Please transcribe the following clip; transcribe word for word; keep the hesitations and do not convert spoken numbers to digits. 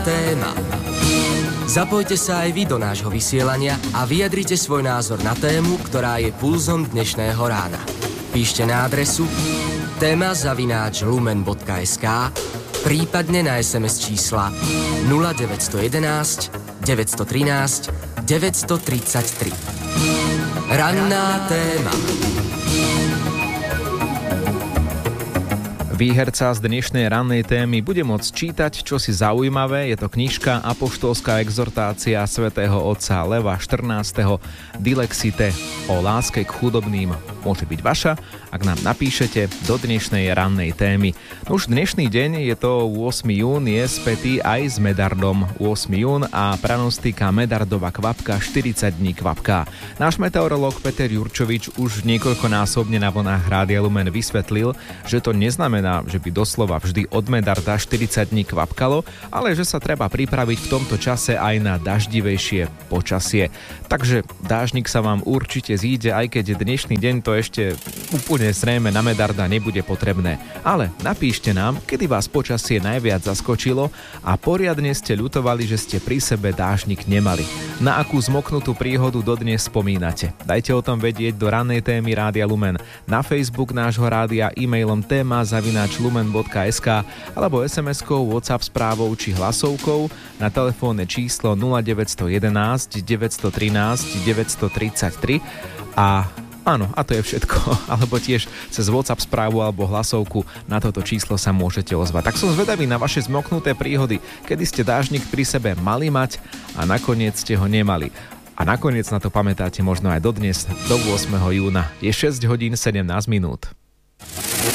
téma. Zapojte sa aj vy do nášho vysielania a vyjadrite svoj názor na tému, ktorá je pulzom dnešného rána. Píšte na adresu téma zavináč lumen bodka es ká, prípadne na es em es čísla nula deväť jedna jedna, deväť jedna tri, deväť tri tri. Ranná téma. Výherca z dnešnej rannej témy bude môcť čítať čosi zaujímavé. Je to knižka Apoštolská exhortácia svätého otca Leva štrnásteho Dilexite o láske k chudobným. Môže byť vaša, ak nám napíšete do dnešnej rannej témy. No už dnešný deň, je to ôsmy jún, je spätý aj s Medardom. ôsmy jún a pranostika Medardova kvapka štyridsať dní kvapká. Náš meteorológ Peter Jurčovič už niekoľkonásobne na vlnách Rádia Lumen vysvetlil, že to neznamená, že by doslova vždy od Medarda štyridsať dní kvapkalo, ale že sa treba pripraviť v tomto čase aj na daždivejšie počasie. Takže dážnik sa vám určite zíde, aj keď dnešný deň to ešte úplne zrejme na Medarda nebude potrebné. Ale napíšte nám, kedy vás počasie najviac zaskočilo a poriadne ste ľutovali, že ste pri sebe dážnik nemali. Na akú zmoknutú príhodu dodnes spomínate? Dajte o tom vedieť do rannej témy Rádia Lumen na Facebook nášho rádia, e-mailom téma zavináč lumen bodka es ká alebo es em eskou, WhatsApp správou či hlasovkou na telefónne číslo nula deväť jedna jedna, deväť jedna tri, deväť tri tri a áno, a to je všetko. Alebo tiež cez WhatsApp správu alebo hlasovku na toto číslo sa môžete ozvať. Tak som zvedavý na vaše zmoknuté príhody, kedy ste dážnik pri sebe mali mať a nakoniec ste ho nemali. A nakoniec na to pamätáte možno aj dodnes, do ôsmeho júna. Je šesť hodín sedemnásť minút.